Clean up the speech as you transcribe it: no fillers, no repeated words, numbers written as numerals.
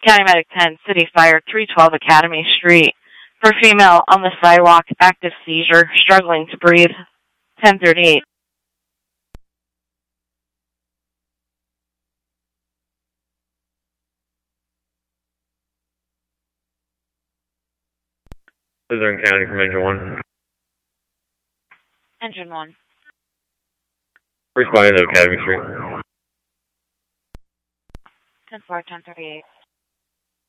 County Medic 10, City Fire, 312 Academy Street. For female on the sidewalk, active seizure, struggling to breathe. 1038. Luzerne County from Engine 1. Engine 1. Responding to Academy Street. 10-4, 1038.